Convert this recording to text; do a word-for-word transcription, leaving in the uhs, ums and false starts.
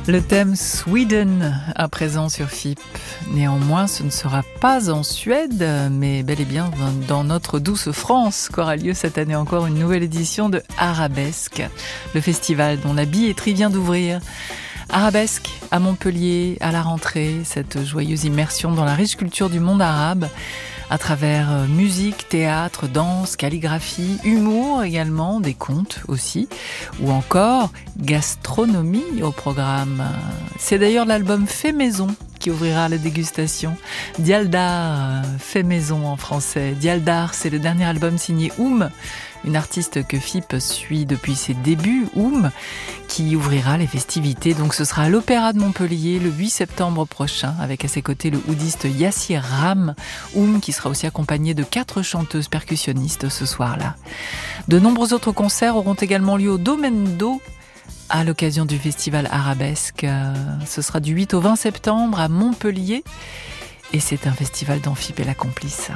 Le thème Sweden à présent sur F I P. Néanmoins, ce ne sera pas en Suède, mais bel et bien dans notre douce France qu'aura lieu cette année encore une nouvelle édition de Arabesque, le festival dont la billetterie vient d'ouvrir. Arabesque à Montpellier, à la rentrée, cette joyeuse immersion dans la riche culture du monde arabe, à travers musique, théâtre, danse, calligraphie, humour également, des contes aussi, ou encore gastronomie au programme. C'est d'ailleurs l'album Fait Maison qui ouvrira la dégustation. Dialdar, Fait Maison en français. Dialdar, c'est le dernier album signé Oum, une artiste que F I P suit depuis ses débuts, Oum, qui ouvrira les festivités. Donc ce sera à l'Opéra de Montpellier le huit septembre prochain, avec à ses côtés le oudiste Yassir Ram, Oum qui sera aussi accompagné de quatre chanteuses percussionnistes ce soir-là. De nombreux autres concerts auront également lieu au Domaine d'Eau à l'occasion du festival Arabesque. Ce sera du huit au vingt septembre à Montpellier et c'est un festival dont F I P est la complice.